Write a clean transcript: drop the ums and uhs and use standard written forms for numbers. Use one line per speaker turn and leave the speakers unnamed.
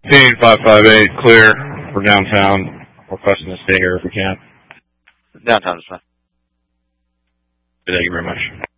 Team 558, clear for downtown. Requesting to stay here if we can.
Downtown is fine.
Thank you very much.